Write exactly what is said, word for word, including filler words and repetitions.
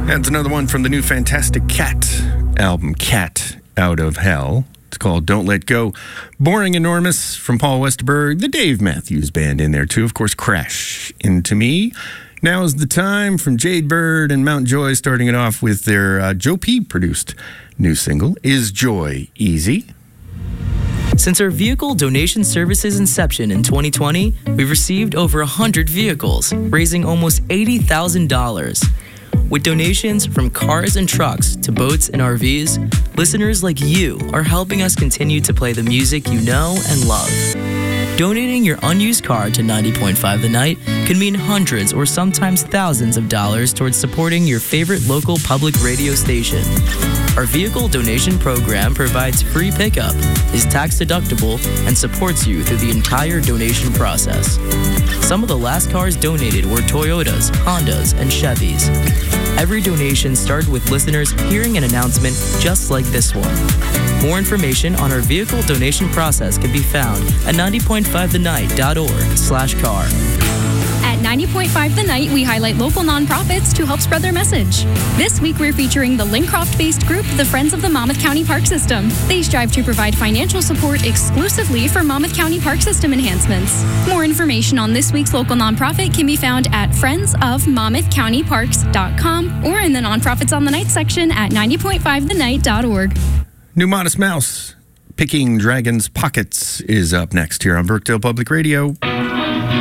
That's another one from the new Fantastic Cat album, Cat Out of Hell. It's called Don't Let Go. Boring Enormous from Paul Westerberg. The Dave Matthews Band in there, too. Of course, Crash Into Me. Now is the time from Jade Bird and Mount Joy, starting it off with their uh, Joe P. produced new single, Is Joy Easy? Since our vehicle donation service's inception in twenty twenty, we've received over one hundred vehicles, raising almost eighty thousand dollars. With donations from cars and trucks to boats and R Vs, listeners like you are helping us continue to play the music you know and love. Donating your unused car to ninety point five The Night can mean hundreds or sometimes thousands of dollars towards supporting your favorite local public radio station. Our vehicle donation program provides free pickup, is tax deductible, and supports you through the entire donation process. Some of the last cars donated were Toyotas, Hondas, and Chevys. Every donation started with listeners hearing an announcement just like this one. More information on our vehicle donation process can be found at ninety point five the night dot org slash car. At ninety point five The Night, we highlight local nonprofits to help spread their message. This week, we're featuring the Lincroft-based group, the Friends of the Monmouth County Park System. They strive to provide financial support exclusively for Monmouth County Park System enhancements. More information on this week's local nonprofit can be found at friends of monmouth county parks dot com or in the Nonprofits on the Night section at ninety point five the night dot org. New Modest Mouse, Picking Dragons' Pockets, is up next here on Brookdale Public Radio.